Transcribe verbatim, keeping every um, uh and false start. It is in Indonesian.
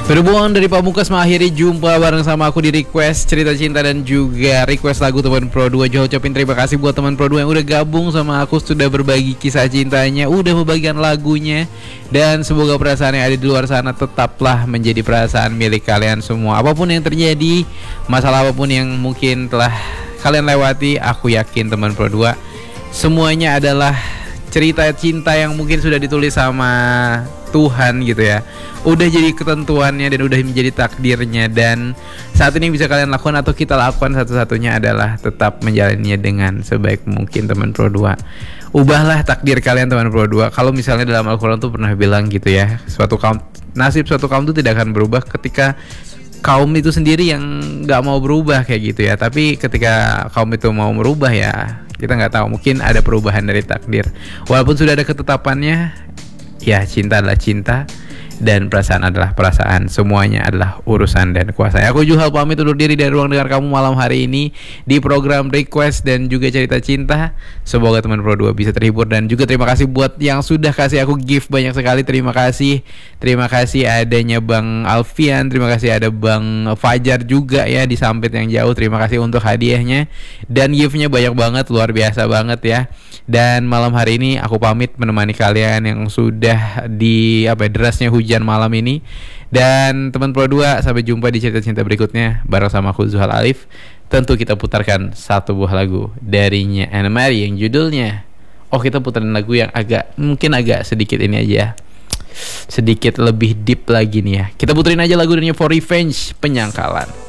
Berhubungan dari Pamungkas mengakhiri jumpa bareng sama aku di request cerita cinta dan juga request lagu teman Pro dua. Juga ucapin terima kasih buat teman Pro dua yang udah gabung sama aku, sudah berbagi kisah cintanya, udah membagikan lagunya. Dan semoga perasaan yang ada di luar sana tetaplah menjadi perasaan milik kalian semua. Apapun yang terjadi, masalah apapun yang mungkin telah kalian lewati, aku yakin teman Pro dua semuanya adalah cerita cinta yang mungkin sudah ditulis sama Tuhan gitu ya, udah jadi ketentuannya dan udah menjadi takdirnya. Dan saat ini bisa kalian lakukan atau kita lakukan satu-satunya adalah tetap menjalaninya dengan sebaik mungkin teman Pro dua. Ubahlah takdir kalian teman Pro dua. Kalau misalnya dalam Al-Quran tuh pernah bilang gitu ya, suatu kaum, nasib suatu kaum itu tidak akan berubah ketika kaum itu sendiri yang gak mau berubah kayak gitu ya. Tapi ketika kaum itu mau merubah ya, kita gak tahu, mungkin ada perubahan dari takdir. Walaupun sudah ada ketetapannya, ya cinta adalah cinta dan perasaan adalah perasaan. Semuanya adalah urusan dan kuasa. Aku Juhal pamit undur diri dari ruang dengar kamu malam hari ini di program request dan juga cerita cinta. Semoga teman Pro dua bisa terhibur. Dan juga terima kasih buat yang sudah kasih aku gift banyak sekali. Terima kasih. Terima kasih adanya Bang Alfian, terima kasih ada Bang Fajar juga ya di Sampit yang jauh. Terima kasih untuk hadiahnya. Dan giftnya banyak banget, luar biasa banget ya. Dan malam hari ini aku pamit menemani kalian yang sudah di apa ya, derasnya hujan malam ini. Dan teman Pro dua, sampai jumpa di cerita cinta berikutnya bareng sama aku Zuhal Alif. Tentu kita putarkan satu buah lagu darinya Anna Marie yang judulnya, oh kita putarin lagu yang agak, mungkin agak sedikit ini aja, sedikit lebih deep lagi nih ya. Kita puterin aja lagu darinya For Revenge, Penyangkalan.